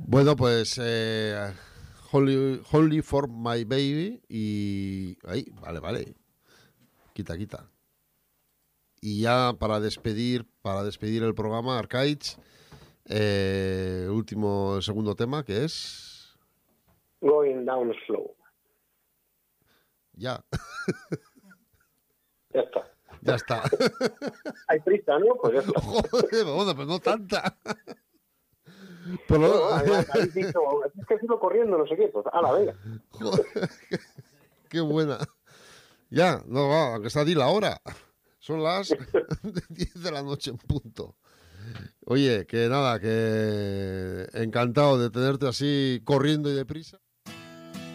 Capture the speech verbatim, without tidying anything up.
Bueno, pues eh, Only, Only for My Baby y... Ahí, vale, vale. Quita, quita. Y ya para despedir, para despedir el programa, Arcades, eh, último, el segundo tema, que es... Going Down Slow. Ya. Ya está. Ya está. Hay prisa, ¿no? Pues ya está. Joder, bueno, pues no tanta. Pero No, no, además, habéis dicho, es que sigo corriendo, no sé qué, pues, a la venga. Joder, qué, qué buena. Ya, no va, aunque está di la hora. Son las diez de la noche en punto. Oye, que nada, que encantado de tenerte así corriendo y deprisa.